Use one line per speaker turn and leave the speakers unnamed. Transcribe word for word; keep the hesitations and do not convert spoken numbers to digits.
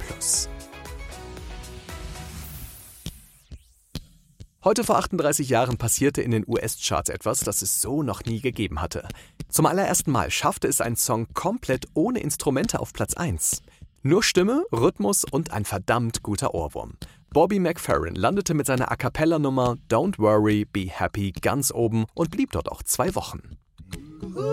Plus. Heute vor achtunddreißig Jahren passierte in den U S-Charts etwas, das es so noch nie gegeben hatte. Zum allerersten Mal schaffte es ein Song komplett ohne Instrumente auf Platz eins. Nur Stimme, Rhythmus und ein verdammt guter Ohrwurm. Bobby McFerrin landete mit seiner A-Cappella-Nummer Don't Worry, Be Happy ganz oben und blieb dort auch zwei Wochen.